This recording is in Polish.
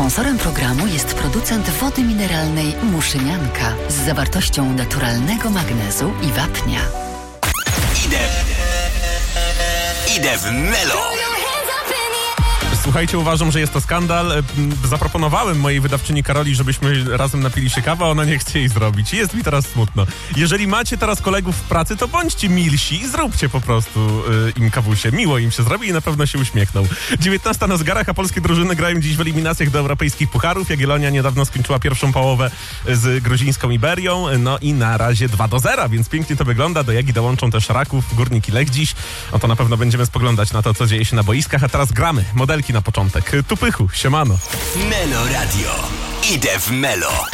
Sponsorem programu jest producent wody mineralnej Muszynianka z zawartością naturalnego magnezu i wapnia. Idę w Melo. Słuchajcie, uważam, że jest to skandal. Zaproponowałem mojej wydawczyni Karoli, żebyśmy razem napili się kawy, a ona nie chce jej zrobić. Jest mi teraz smutno. Jeżeli macie teraz kolegów w pracy, to bądźcie milsi i zróbcie po prostu im kawusie. Miło im się zrobi i na pewno się uśmiechną. 19 na zegarach, a polskie drużyny grają dziś w eliminacjach do europejskich pucharów. Jagiellonia niedawno skończyła pierwszą połowę z gruzińską Iberią. No i na razie 2-0, więc pięknie to wygląda. Do Jagi dołączą też Raków, Górnik i Lech dziś. No to na pewno będziemy spoglądać na to, co dzieje się na boiskach. A teraz gramy. Modelki na początek. Tupychu, siemano. Melo Radio. Idę w Melo.